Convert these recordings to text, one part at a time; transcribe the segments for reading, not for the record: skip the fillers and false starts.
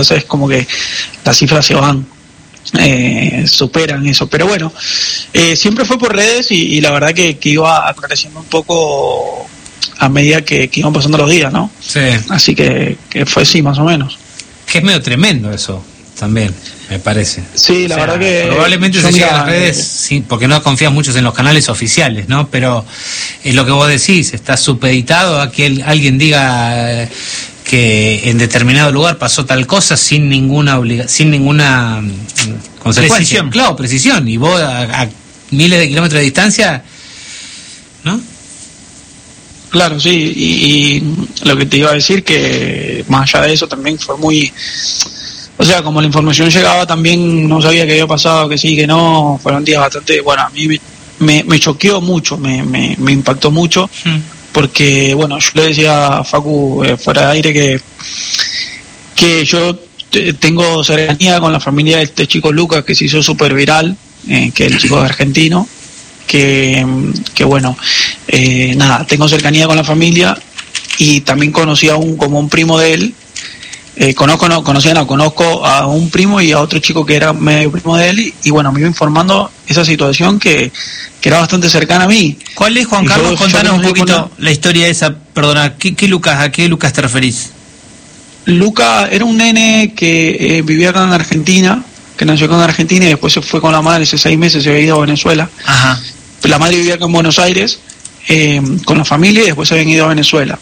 entonces es como que las cifras se van, superan eso, pero bueno, siempre fue por redes y la verdad que iba creciendo un poco a medida que iban pasando los días, ¿no? Sí. Así que fue así, más o menos. Que es medio tremendo eso, también, me parece. Sí, la verdad que... Probablemente se llega a las redes, sí, porque no confías mucho en los canales oficiales, ¿no? Pero es lo que vos decís, está supeditado a que alguien diga que en determinado lugar pasó tal cosa sin ninguna consecuencia. Precisión. Claro, precisión. Y vos a miles de kilómetros de distancia, ¿no? Claro, sí, y lo que te iba a decir que más allá de eso también fue muy... O sea, como la información llegaba también no sabía qué había pasado, que sí, que no, fueron días bastante... Bueno, a mí me choqueó mucho, me impactó mucho, porque, bueno, yo le decía a Facu fuera de aire que yo tengo cercanía con la familia de este chico Lucas, que se hizo súper viral, que es el chico argentino, que bueno, tengo cercanía con la familia y también conocí como un primo de él, conozco a un primo y a otro chico que era medio primo de él y bueno, me iba informando esa situación que era bastante cercana a mí. ¿Cuál es, Juan Carlos? Contanos un poquito la historia esa, perdona, ¿qué Lucas, a qué Lucas te referís? Lucas era un nene que vivía acá en Argentina, que nació acá en Argentina y después se fue con la madre, hace 6 meses se había ido a Venezuela. Ajá. La madre vivía acá en Buenos Aires con la familia y después se habían ido a Venezuela.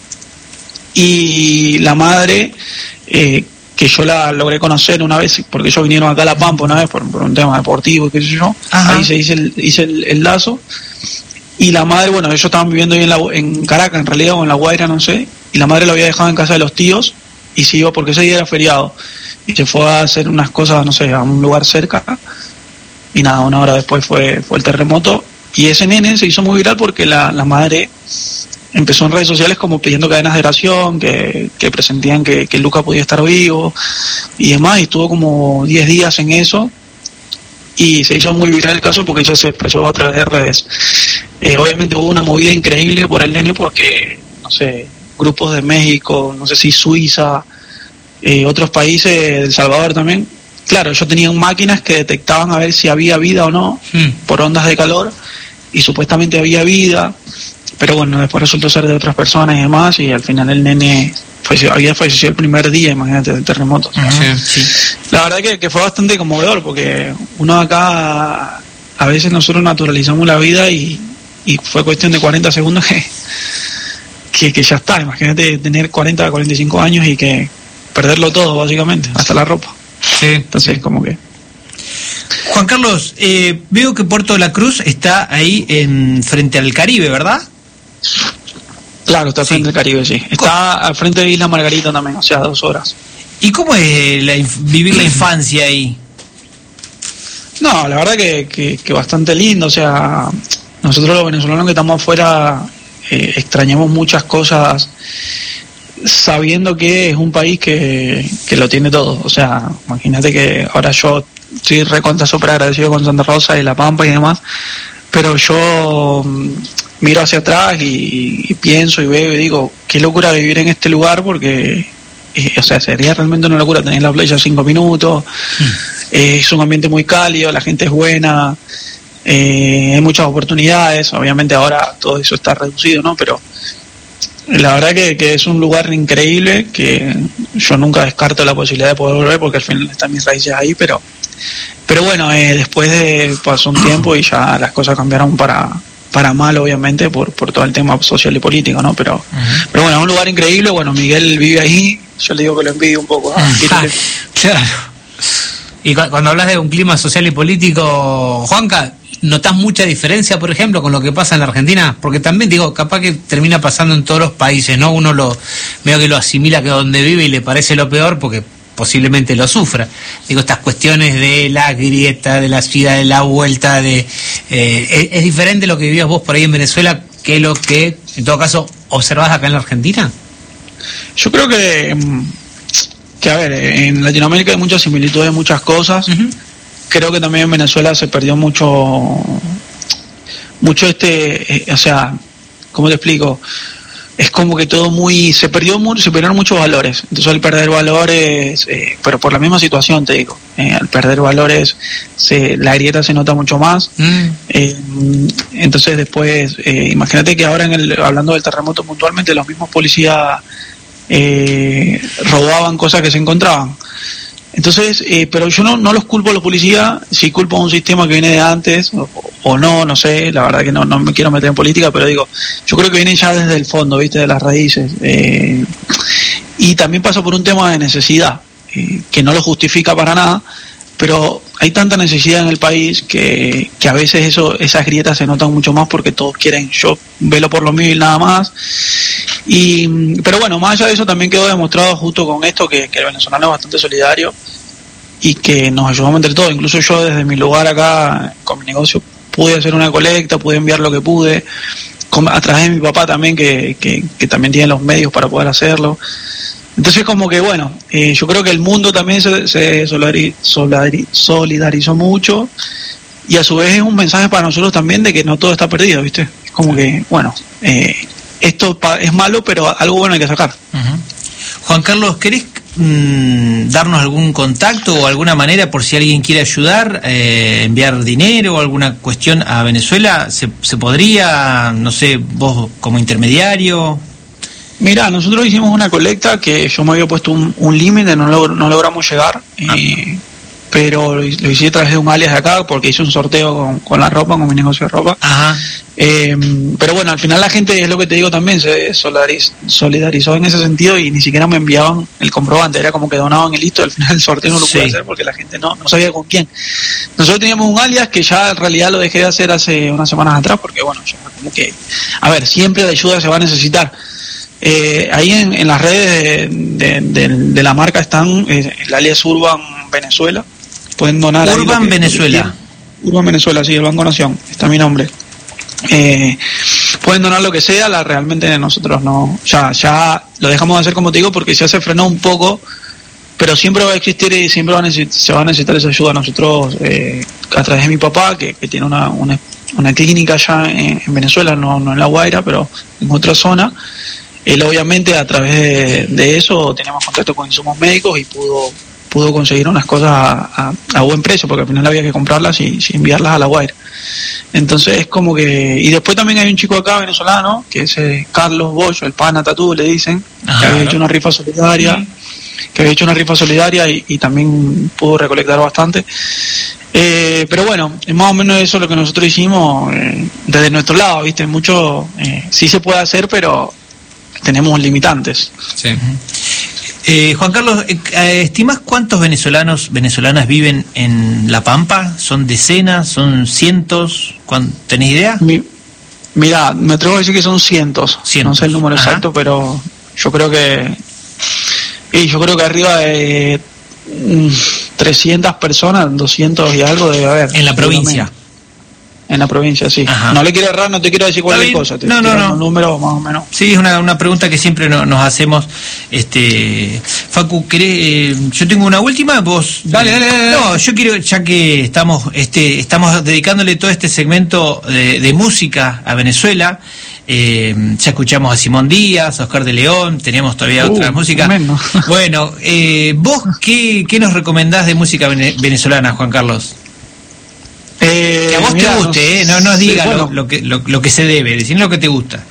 Y la madre, que yo la logré conocer una vez, porque ellos vinieron acá a La Pampa una vez por un tema deportivo y qué sé yo. Ajá. Ahí hice el lazo. Y la madre, bueno, ellos estaban viviendo ahí en Caracas, en realidad, o en La Guaira, no sé. Y la madre lo había dejado en casa de los tíos y se iba porque ese día era feriado. Y se fue a hacer unas cosas, no sé, a un lugar cerca. Y nada, 1 hora después fue el terremoto. Y ese nene se hizo muy viral porque la madre empezó en redes sociales como pidiendo cadenas de oración, que presentían que Lucas podía estar vivo y demás, y estuvo como 10 días en eso y se hizo muy viral el caso porque ella se expresó a través de redes. Obviamente hubo una movida increíble por el nene porque, no sé, grupos de México, no sé si Suiza, otros países, El Salvador también. Claro, ellos tenían máquinas que detectaban a ver si había vida o no por ondas de calor y supuestamente había vida, pero bueno, después resultó ser de otras personas y demás y al final el nene había fallecido el primer día, imagínate, del terremoto. Sí. La verdad que fue bastante conmovedor porque uno acá, a veces nosotros naturalizamos la vida y fue cuestión de 40 segundos que ya está. Imagínate tener 40, 45 años y que perderlo todo básicamente, hasta la ropa. Sí. Entonces como que... Juan Carlos, veo que Puerto de la Cruz está ahí frente al Caribe, ¿verdad? Claro, está frente al Caribe, sí. Está al frente de Isla Margarita también, o sea, 2 horas. ¿Y cómo es vivir la infancia ahí? No, la verdad que bastante lindo, o sea, nosotros los venezolanos que estamos afuera extrañamos muchas cosas sabiendo que es un país que lo tiene todo. O sea, imagínate que ahora yo estoy recontra súper agradecido con Santa Rosa y La Pampa y demás, pero yo miro hacia atrás y pienso y veo y digo, qué locura vivir en este lugar porque, o sea, sería realmente una locura tener la playa 5 minutos, es un ambiente muy cálido, la gente es buena, hay muchas oportunidades, obviamente ahora todo eso está reducido, ¿no? Pero la verdad que es un lugar increíble, que yo nunca descarto la posibilidad de poder volver porque al final están mis raíces ahí, pero bueno, después pasó un tiempo y ya las cosas cambiaron para mal, obviamente, por todo el tema social y político, ¿no? Pero bueno, es un lugar increíble. Bueno, Miguel vive ahí, yo le digo que lo envidio un poco, ¿no? Claro. Y cuando hablas de un clima social y político, Juanca, ¿notás mucha diferencia, por ejemplo, con lo que pasa en la Argentina? Porque también, digo, capaz que termina pasando en todos los países, ¿no? Uno medio que lo asimila que donde vive y le parece lo peor porque posiblemente lo sufra. Digo, estas cuestiones de la grieta, de la ciudad, de la vuelta, ¿es diferente lo que vivías vos por ahí en Venezuela que lo que, en todo caso, observás acá en la Argentina? Yo creo que a ver, en Latinoamérica hay muchas similitudes en muchas cosas. Creo que también en Venezuela se perdió mucho o sea, ¿cómo te explico? es como que todo se perdieron muchos valores. Entonces al perder valores, pero por la misma situación te digo, al perder valores la grieta se nota mucho más. Entonces después, imagínate que ahora hablando del terremoto puntualmente, los mismos policías robaban cosas que se encontraban. Entonces, pero yo no los culpo a los policías, sí culpo a un sistema que viene de antes, o no sé, la verdad que no me quiero meter en política, pero digo, yo creo que viene ya desde el fondo, ¿viste? De las raíces. Y también pasa por un tema de necesidad, que no lo justifica para nada, pero hay tanta necesidad en el país que a veces esas grietas se notan mucho más porque todos quieren, yo velo por lo mío y nada más. Pero bueno, más allá de eso también quedó demostrado justo con esto que el venezolano es bastante solidario y que nos ayudamos entre todos. Incluso yo desde mi lugar acá con mi negocio pude hacer una colecta, pude enviar lo que pude, a través de mi papá también que también tiene los medios para poder hacerlo. Entonces como que bueno, yo creo que el mundo también se solidarizó mucho, y a su vez es un mensaje para nosotros también de que no todo está perdido, ¿viste? Es como que bueno, esto es malo, pero algo bueno hay que sacar. Uh-huh. Juan Carlos, ¿querés darnos algún contacto o alguna manera por si alguien quiere ayudar, enviar dinero o alguna cuestión a Venezuela? ¿Se podría, no sé, vos como intermediario? Mira, nosotros hicimos una colecta que yo me había puesto un límite, no logramos llegar, pero lo hice a través de un alias de acá porque hice un sorteo con la ropa, con mi negocio de ropa. Ajá. Pero bueno, al final la gente, es lo que te digo también, se solidarizó en ese sentido y ni siquiera me enviaban el comprobante, era como que donaban y listo. Al final el sorteo no lo pude hacer porque la gente no sabía con quién. Nosotros teníamos un alias que ya en realidad lo dejé de hacer hace unas semanas atrás porque bueno, ya como que, a ver, siempre la ayuda se va a necesitar. Ahí en las redes de la marca están el alias Urban Venezuela, pueden donar Urban Venezuela. Urban Venezuela, sí, el Banco Nación, está mi nombre. Pueden donar lo que sea, realmente nosotros no, ya lo dejamos de hacer, como te digo, porque ya se frenó un poco, pero siempre va a existir y siempre se va a necesitar esa ayuda. Nosotros, a través de mi papá, que tiene una clínica allá en Venezuela, no en La Guaira, pero en otra zona, él obviamente a través de eso teníamos contacto con insumos médicos y pudo conseguir unas cosas a buen precio, porque al final había que comprarlas y enviarlas a La Guaira. Entonces es como que... Y después también hay un chico acá venezolano, que es Carlos Bollo, el pana tatú le dicen, que había hecho una rifa solidaria, y también pudo recolectar bastante. Pero bueno, es más o menos eso lo que nosotros hicimos desde nuestro lado, ¿viste? Mucho sí se puede hacer, pero tenemos limitantes. Sí. Juan Carlos, ¿estimás cuántos venezolanas viven en La Pampa? ¿Son decenas? ¿Son cientos? ¿Tenés idea? Mira, me atrevo a decir que son cientos. No sé el número exacto, pero yo creo que arriba de 300 personas, 200 y algo debe haber. ¿En la provincia? En la provincia, sí. Ajá. No le quiero errar, no te quiero decir cualquier cosa. No. Un número más o menos. Sí, es una pregunta que siempre nos hacemos. Facu, yo tengo una última, vos... Dale. No, yo quiero, ya que estamos dedicándole todo este segmento de música a Venezuela, ya escuchamos a Simón Díaz, a Oscar de León, tenemos todavía otras músicas. Tremendo. Bueno, ¿vos qué nos recomendás de música venezolana, Juan Carlos? Que a vos te guste, no nos digas lo que se debe, decir lo que te gusta.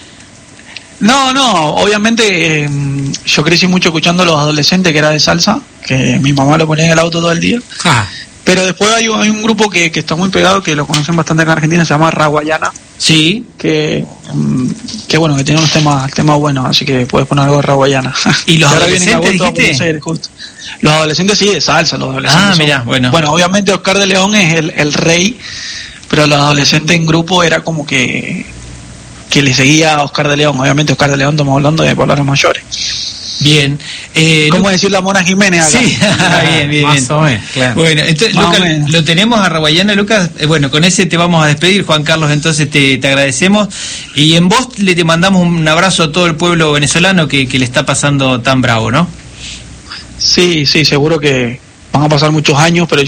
No, obviamente yo crecí mucho escuchando a Los Adolescentes, que era de salsa, que mi mamá lo ponía en el auto todo el día. Pero después hay un grupo que está muy pegado, que lo conocen bastante acá en Argentina, se llama Raguayana. Sí. Que bueno, que tiene unos temas buenos, así que puedes poner algo de Raguayana. ¿Y Los Adolescentes dijiste? Los Adolescentes sí, de salsa, los Adolescentes. Mira, bueno. Bueno, obviamente Oscar de León es el rey, pero Los Adolescentes en grupo era como que le seguía a Oscar de León. Obviamente Oscar de León, estamos hablando de palabras mayores. Bien. ¿Cómo decir la Mona Jiménez acá? Sí, bien. Más o menos, claro. Bueno, entonces, Lucas, lo tenemos a Raguayana, Lucas. Bueno, con ese te vamos a despedir, Juan Carlos, entonces te agradecemos. Y en vos te mandamos un abrazo a todo el pueblo venezolano que le está pasando tan bravo, ¿no? Sí, seguro que van a pasar muchos años, pero